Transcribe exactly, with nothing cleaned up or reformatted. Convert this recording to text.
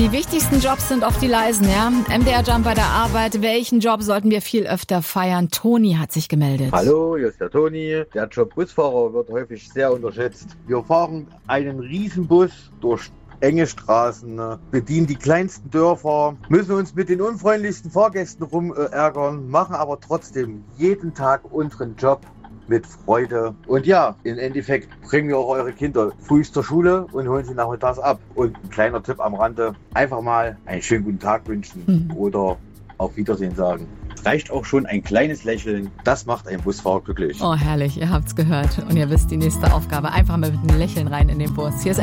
Die wichtigsten Jobs sind oft die leisen, ja? M D R-Jump bei der Arbeit. Welchen Job sollten wir viel öfter feiern? Toni hat sich gemeldet. Hallo, hier ist der Toni. Der Job Busfahrer wird häufig sehr unterschätzt. Wir fahren einen Riesenbus durch enge Straßen, bedienen die kleinsten Dörfer, müssen uns mit den unfreundlichsten Fahrgästen rumärgern, machen aber trotzdem jeden Tag unseren Job mit Freude. Und ja, im Endeffekt bringen wir auch eure Kinder früh zur Schule und holen sie nachmittags ab. Und ein kleiner Tipp am Rande, einfach mal einen schönen guten Tag wünschen mhm. oder auf Wiedersehen sagen. Reicht auch schon ein kleines Lächeln, das macht einen Busfahrer glücklich. Oh herrlich, ihr habt's gehört und ihr wisst, die nächste Aufgabe, einfach mal mit einem Lächeln rein in den Bus. Hier ist